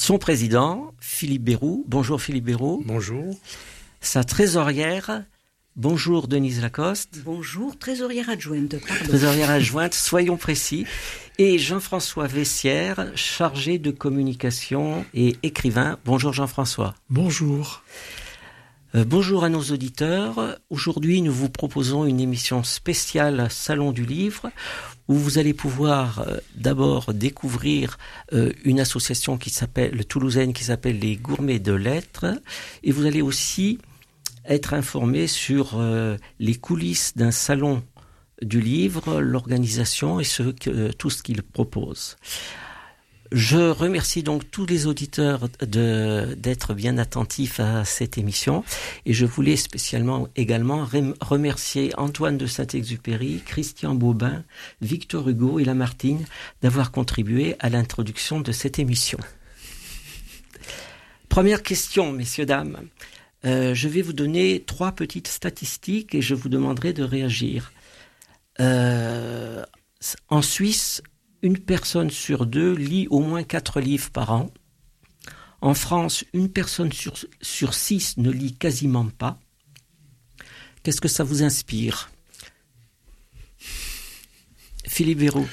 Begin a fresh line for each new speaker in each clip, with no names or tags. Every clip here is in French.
Son président, Philippe Béroux. Bonjour Philippe Béroux.
Bonjour.
Sa trésorière, bonjour Denise Lacoste.
Bonjour, trésorière adjointe. Pardon.
Trésorière adjointe, soyons précis. Et Jean-François Vessière, chargé de communication et écrivain. Bonjour Jean-François.
Bonjour.
Bonjour à nos auditeurs. Aujourd'hui, nous vous proposons une émission spéciale Salon du Livre où vous allez pouvoir d'abord découvrir une association toulousaine qui s'appelle les Gourmets de Lettres, et vous allez aussi être informés sur les coulisses d'un salon du livre, l'organisation et tout ce qu'il propose. Je remercie donc tous les auditeurs d'être bien attentifs à cette émission, et je voulais spécialement également remercier Antoine de Saint-Exupéry, Christian Bobin, Victor Hugo et Lamartine d'avoir contribué à l'introduction de cette émission. Première question, messieurs, dames. Je vais vous donner 3 petites statistiques et je vous demanderai de réagir. En Suisse, une personne sur 2 lit au moins 4 livres par an. En France, une personne sur 6 ne lit quasiment pas. Qu'est-ce que ça vous inspire ? Philippe Béroux.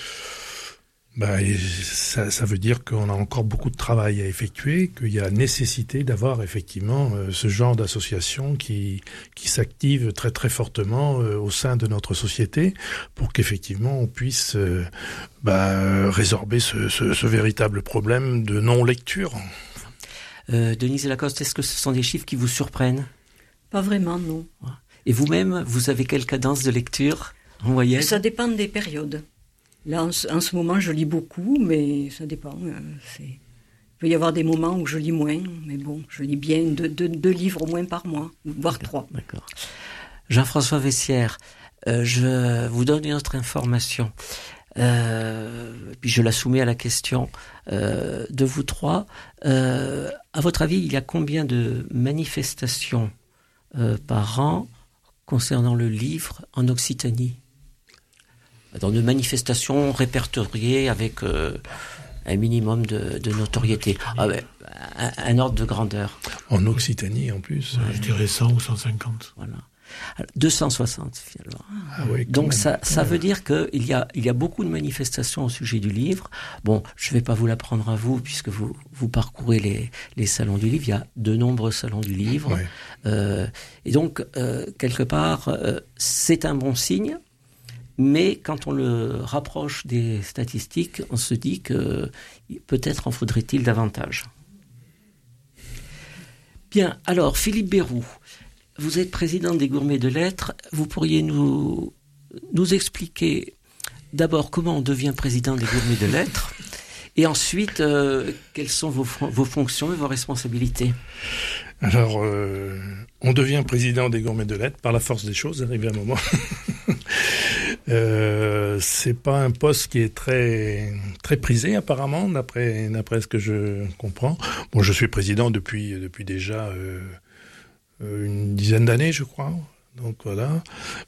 Ça veut dire qu'on a encore beaucoup de travail à effectuer, qu'il y a nécessité d'avoir effectivement ce genre d'association qui s'active très très fortement au sein de notre société pour qu'effectivement on puisse résorber ce véritable problème de non-lecture.
Denise Lacoste, est-ce que ce sont des chiffres qui vous surprennent ?
Pas vraiment, non.
Et vous-même, vous avez quelle cadence de lecture en moyenne ?
Ça dépend des périodes. Là, en ce moment, je lis beaucoup, mais ça dépend. Il peut y avoir des moments où je lis moins, mais bon, je lis bien 2 livres au moins par mois, voire 3.
D'accord. Jean-François Vessière, je vous donne une autre information. Puis je la soumets à la question de vous 3. À votre avis, il y a combien de manifestations par an concernant le livre en Occitanie ? Dans de manifestations répertoriées avec un minimum de notoriété. Un ordre de grandeur.
En Occitanie, en plus.
Je dirais 100 ou 150.
Voilà. 260, finalement.
Ah oui,
donc ça veut dire qu'il y a beaucoup de manifestations au sujet du livre. Bon, je ne vais pas vous l'apprendre à vous, puisque vous parcourez les salons du livre. Il y a de nombreux salons du livre. Ouais. Et donc, quelque part, c'est un bon signe. Mais quand on le rapproche des statistiques, on se dit que peut-être en faudrait-il davantage. Bien, alors Philippe Béroux, vous êtes président des Gourmets de Lettres. Vous pourriez nous expliquer d'abord comment on devient président des Gourmets de Lettres et ensuite quelles sont vos fonctions et vos responsabilités.
Alors, on devient président des Gourmets de Lettres par la force des choses, arrivé un moment. C'est pas un poste qui est très très prisé apparemment, d'après ce que je comprends. Bon, je suis président depuis déjà une dizaine d'années, je crois. Donc voilà.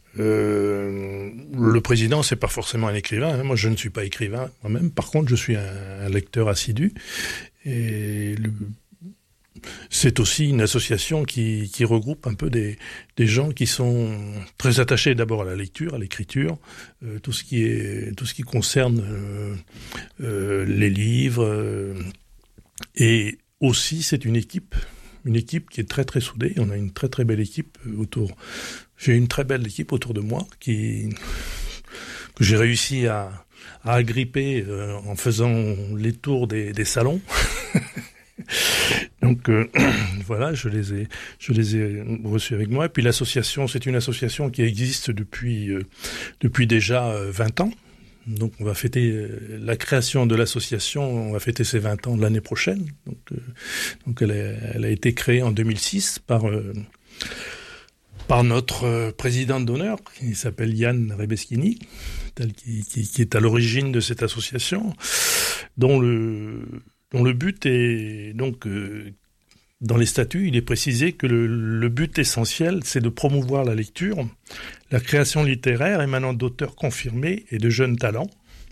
Le président, c'est pas forcément un écrivain. Hein. Moi, je ne suis pas écrivain moi-même. Par contre, je suis un lecteur assidu. Et c'est aussi une association qui regroupe un peu des gens qui sont très attachés d'abord à la lecture, à l'écriture, tout ce qui concerne les livres. Et aussi, c'est une équipe qui est très très soudée. On a une très très belle équipe autour. J'ai une très belle équipe autour de moi que j'ai réussi à agripper en faisant les tours des salons. Donc voilà, je les ai reçus avec moi. Et puis l'association, c'est une association qui existe depuis déjà 20 ans. Donc on va fêter la création de l'association, on va fêter ses 20 ans l'année prochaine. Donc elle a été créée en 2006 par notre présidente d'honneur, qui s'appelle Yann Rebeschini, qui est à l'origine de cette association, dont le but est donc dans les statuts, il est précisé que le but essentiel, c'est de promouvoir la lecture, la création littéraire émanant d'auteurs confirmés et de jeunes talents,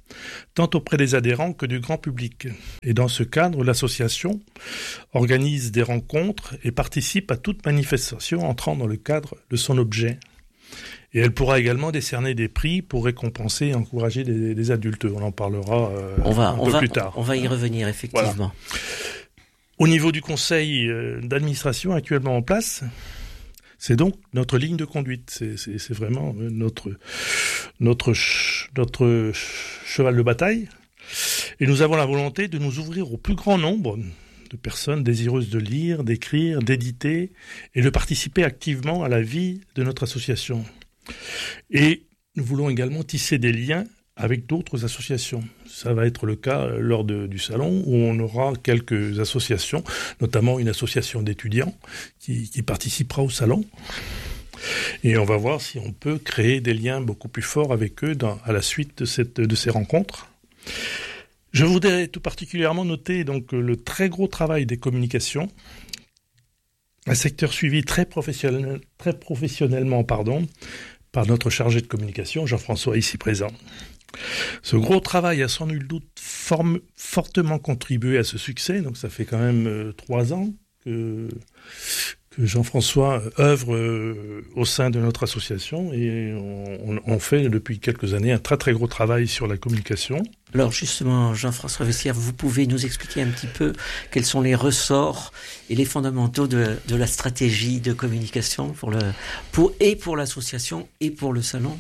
tant auprès des adhérents que du grand public. Et dans ce cadre, l'association organise des rencontres et participe à toute manifestation entrant dans le cadre de son objet. Et elle pourra également décerner des prix pour récompenser et encourager des adultes. On en parlera un peu plus tard.
On va y revenir, effectivement.
Voilà. Au niveau du conseil d'administration actuellement en place, c'est donc notre ligne de conduite. C'est vraiment notre cheval de bataille. Et nous avons la volonté de nous ouvrir au plus grand nombre de personnes désireuses de lire, d'écrire, d'éditer et de participer activement à la vie de notre association. Et nous voulons également tisser des liens avec d'autres associations. Ça va être le cas lors du salon où on aura quelques associations, notamment une association d'étudiants qui participera au salon. Et on va voir si on peut créer des liens beaucoup plus forts avec eux à la suite de ces rencontres. Je voudrais tout particulièrement noter donc le très gros travail des communications, un secteur suivi très professionnellement par notre chargé de communication, Jean-François, ici présent. Ce gros travail a sans nul doute fortement contribué à ce succès. Donc ça fait quand même 3 ans que Jean-François œuvre au sein de notre association et on fait depuis quelques années un très très gros travail sur la communication.
Alors justement, Jean-François Vessière, vous pouvez nous expliquer un petit peu quels sont les ressorts et les fondamentaux de la stratégie de communication pour l'association et pour le salon?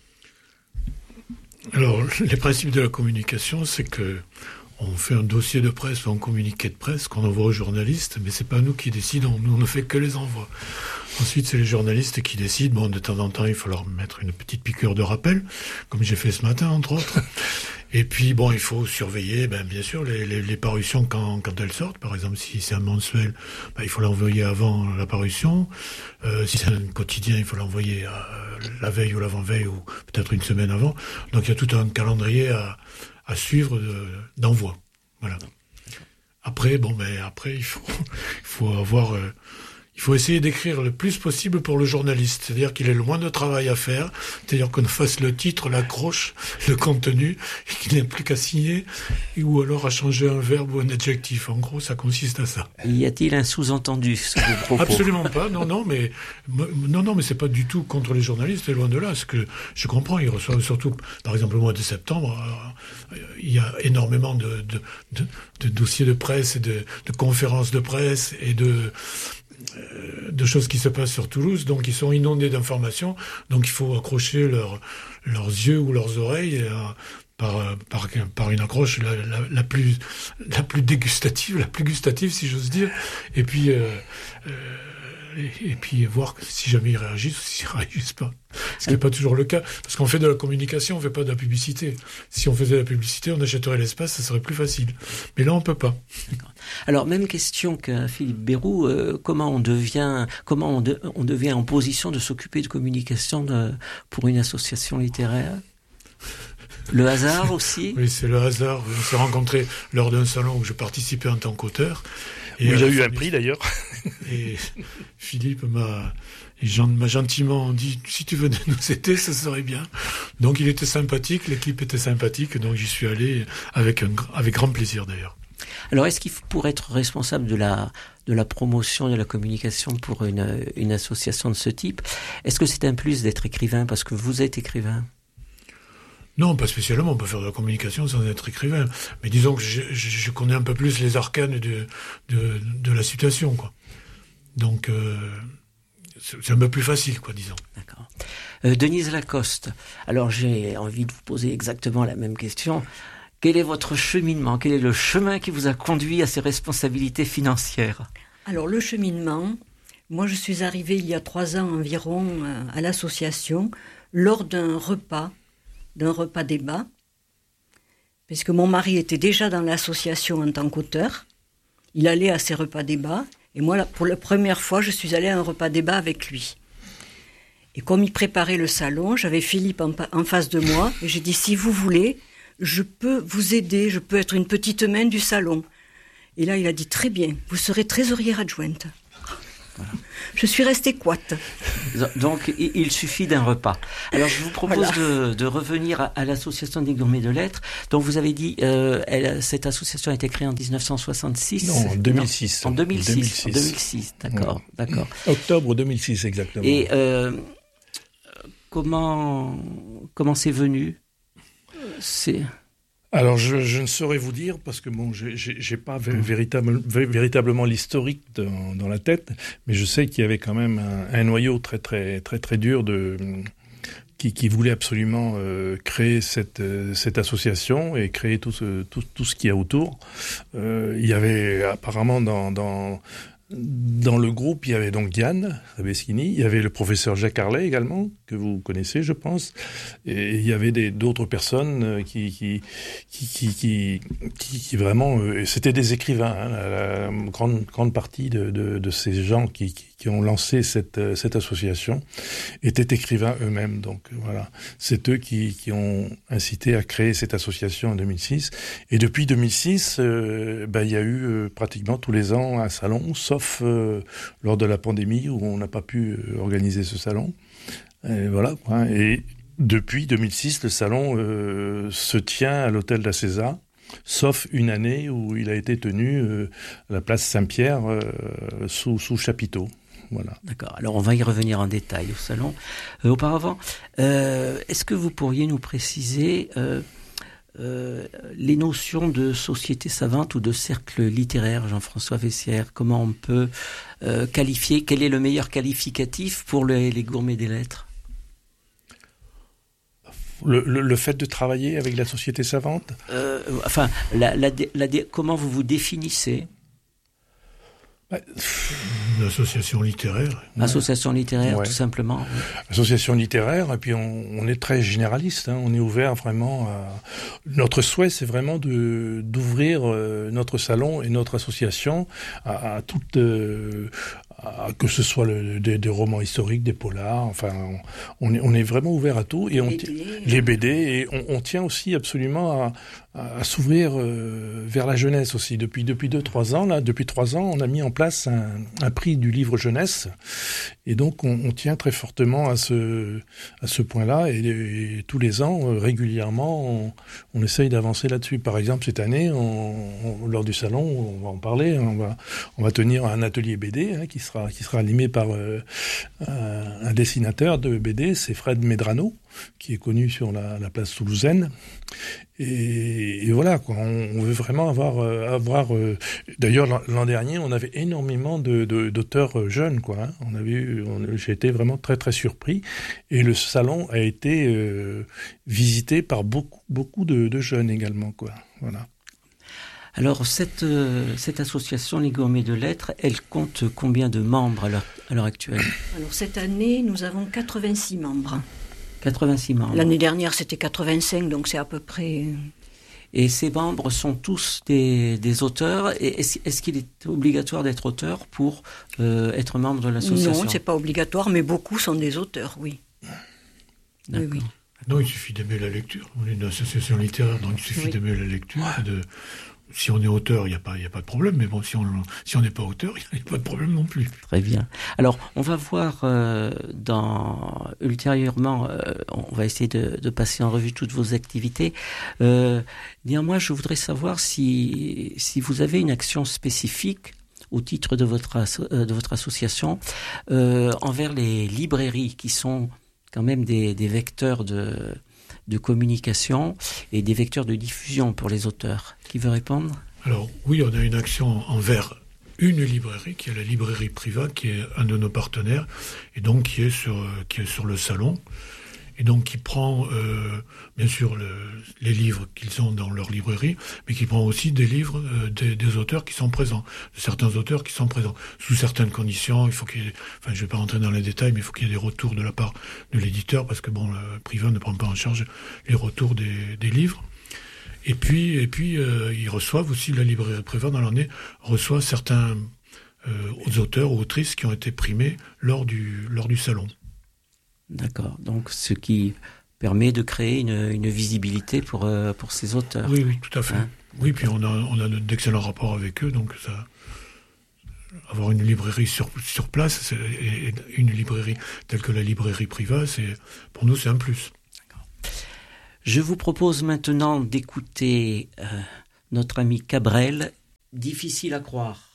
Alors, les principes de la communication, c'est que on fait un dossier de presse ou un communiqué de presse qu'on envoie aux journalistes, mais c'est pas nous qui décidons, nous on ne fait que les envois. Ensuite, c'est les journalistes qui décident. Bon, de temps en temps, il faut leur mettre une petite piqûre de rappel, comme j'ai fait ce matin, entre autres. Et puis, bon, il faut surveiller, bien sûr, les parutions quand elles sortent. Par exemple, si c'est un mensuel, il faut l'envoyer avant la parution. Si c'est un quotidien, il faut l'envoyer la veille ou l'avant-veille, ou peut-être une semaine avant. Donc, il y a tout un calendrier à suivre d'envoi. Voilà. Après, il faut essayer d'écrire le plus possible pour le journaliste. C'est-à-dire qu'il ait le moins de travail à faire. C'est-à-dire qu'on fasse le titre, l'accroche, le contenu, et qu'il n'ait plus qu'à signer, ou alors à changer un verbe ou un adjectif. En gros, ça consiste à ça.
Y a-t-il un sous-entendu sur vos propos?
Absolument pas. Non, mais c'est pas du tout contre les journalistes, loin de là. Ce que je comprends, ils reçoivent surtout, par exemple, le mois de septembre, il y a énormément de dossiers de presse et de conférences de presse et de choses qui se passent sur Toulouse, donc ils sont inondés d'informations, donc il faut accrocher leurs yeux ou leurs oreilles par une accroche la plus dégustative, la plus gustative si j'ose dire, et puis voir si jamais ils réagissent ou s'ils réagissent pas. Ce qui n'est pas toujours le cas, parce qu'on fait de la communication, on fait pas de la publicité. Si on faisait de la publicité, on achèterait l'espace, ça serait plus facile. Mais là, on peut pas.
D'accord. Alors, même question qu'à Philippe Bérou, comment on devient en position de s'occuper de communication pour une association littéraire? Le hasard aussi?
Oui, c'est le hasard. On s'est rencontrés lors d'un salon où je participais en tant qu'auteur.
Et j'ai eu un prix d'ailleurs.
Et Philippe m'a gentiment dit, si tu venais nous aider, ça serait bien. Donc il était sympathique, l'équipe était sympathique, donc j'y suis allé avec grand plaisir d'ailleurs.
Alors est-ce qu'il faut, pour être responsable de la promotion, de la communication pour une association de ce type, est-ce que c'est un plus d'être écrivain parce que vous êtes écrivain?
Non, pas spécialement. On peut faire de la communication sans être écrivain. Mais disons que je connais un peu plus les arcanes de la situation, quoi. Donc, c'est un peu plus facile, quoi, disons.
D'accord. Denise Lacoste. Alors, j'ai envie de vous poser exactement la même question. Quel est votre cheminement? Quel est le chemin qui vous a conduit à ces responsabilités financières?
Alors, le cheminement, moi, je suis arrivée il y a 3 ans environ à l'association lors d'un repas débat, puisque mon mari était déjà dans l'association en tant qu'auteur. Il allait à ces repas débats, et moi, pour la première fois, je suis allée à un repas débat avec lui. Et comme il préparait le salon, j'avais Philippe en face de moi, et j'ai dit, si vous voulez, je peux vous aider, je peux être une petite main du salon. Et là, il a dit, très bien, vous serez trésorière adjointe.
Voilà.
Je suis restée coite.
Donc, il suffit d'un repas. Alors, je vous propose de revenir à l'association des gourmets de lettres. Donc, vous avez dit, cette association a été créée en 1966.
Non, en 2006.
En 2006. D'accord.
Octobre 2006, exactement.
Et comment c'est venu?
Alors, je ne saurais vous dire, parce que bon, j'ai pas véritablement l'historique dans la tête, mais je sais qu'il y avait quand même un noyau très, très, très, très dur qui voulait absolument créer cette association et créer tout ce qu'il y a autour. Il y avait apparemment dans le groupe, il y avait donc Diane Rebeschini, il y avait le professeur Jacques Harlet également, que vous connaissez, je pense, et il y avait d'autres personnes qui vraiment, c'était des écrivains, hein, la grande partie de ces gens qui ont lancé cette association étaient écrivains eux-mêmes, donc voilà, c'est eux qui ont incité à créer cette association en 2006, et depuis 2006, il y a eu pratiquement tous les ans un salon, sauf lors de la pandémie où on n'a pas pu organiser ce salon. Et voilà. Et depuis 2006, le salon se tient à l'hôtel de la César, sauf une année où il a été tenu à la place Saint-Pierre sous chapiteau. Voilà.
D'accord. Alors, on va y revenir en détail au salon. Auparavant, est-ce que vous pourriez nous préciser les notions de société savante ou de cercle littéraire, Jean-François Vessières, comment on peut qualifier, quel est le meilleur qualificatif pour les gourmets des lettres?
Le fait de travailler avec la société savante,
comment vous définissez?
Une association littéraire.
Association littéraire,
ouais.
Tout simplement.
Association littéraire, et puis on est très généraliste, hein, on est ouvert vraiment à... Notre souhait, c'est vraiment d'ouvrir notre salon et notre association à toute... que ce soit des romans historiques, des polars, enfin, on est vraiment ouvert à tout, et les BD, et on tient aussi absolument à s'ouvrir vers la jeunesse aussi. Depuis 2-3 ans, depuis 3 ans, on a mis en place un prix du livre jeunesse, et donc on tient très fortement à ce point-là, et tous les ans, régulièrement, on essaye d'avancer là-dessus. Par exemple, cette année, lors du salon, on va en parler, on va tenir un atelier BD, hein, qui sera animé par un dessinateur de BD, c'est Fred Medrano, qui est connu sur la place toulousaine. Et voilà, quoi. On veut vraiment avoir. D'ailleurs, l'an dernier, on avait énormément d'auteurs jeunes, quoi. Hein. J'ai été vraiment très très surpris. Et le salon a été visité par beaucoup de jeunes également, quoi. Voilà.
Alors, cette association, les gourmets de lettres, elle compte combien de membres à l'heure actuelle?
Alors, cette année, nous avons 86 membres.
86 membres.
L'année dernière, c'était 85, donc c'est à peu près...
Et ces membres sont tous des auteurs. Et est-ce qu'il est obligatoire d'être auteur pour être membre de l'association?
Non, c'est pas obligatoire, mais beaucoup sont des auteurs, oui.
D'accord.
Oui.
Non, il suffit d'aimer la lecture. On est une association littéraire, donc il suffit d'aimer la lecture. Si on est auteur, il n'y a pas de problème, mais bon, si on n'est pas auteur, il n'y a pas de problème non plus.
Très bien. Alors, on va voir ultérieurement, on va essayer de passer en revue toutes vos activités. Néanmoins, je voudrais savoir si vous avez une action spécifique au titre de votre association envers les librairies, qui sont quand même des vecteurs de communication et des vecteurs de diffusion pour les auteurs. Qui veut répondre?
Alors oui, on a une action envers une librairie, qui est la librairie Priva, qui est un de nos partenaires, et donc qui est sur le salon, et donc qui prend bien sûr les livres qu'ils ont dans leur librairie, mais qui prend aussi des livres des auteurs qui sont présents, de certains auteurs qui sont présents, sous certaines conditions. Il faut qu'il y ait, enfin, je ne vais pas rentrer dans les détails, mais il faut qu'il y ait des retours de la part de l'éditeur, parce que bon, Priva ne prend pas en charge les retours des livres. Et puis ils reçoivent aussi, la librairie Priva dans l'année reçoit certains auteurs ou autrices qui ont été primés lors du salon. D'accord.
Donc, ce qui permet de créer une visibilité pour ces auteurs.
Oui, tout à fait. Hein? Oui, puis on a d'excellents rapports avec eux, donc avoir une librairie sur place, et une librairie telle que la librairie Privat, pour nous c'est un plus.
D'accord. Je vous propose maintenant d'écouter notre ami Cabrel, Difficile à croire.